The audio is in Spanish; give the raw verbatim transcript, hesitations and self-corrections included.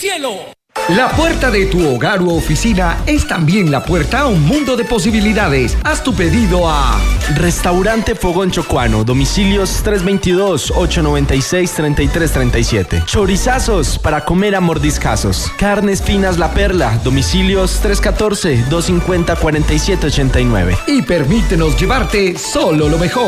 cielo. La puerta de tu hogar u oficina es también la puerta a un mundo de posibilidades. Haz tu pedido a Restaurante Fogón Chocuano, domicilios tres dos dos, ocho nueve seis, tres tres tres siete. Chorizazos para comer a mordiscazos. Carnes Finas La Perla, domicilios tres uno cuatro, dos cinco cero, cuatro siete ocho nueve. Y permítenos llevarte solo lo mejor.